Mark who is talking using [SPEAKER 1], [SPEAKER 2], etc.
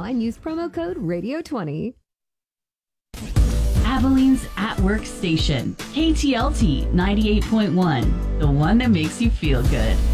[SPEAKER 1] now and use promo code radio20.
[SPEAKER 2] Abilene's At Work Station, KTLT 98.1, the one that makes you feel good.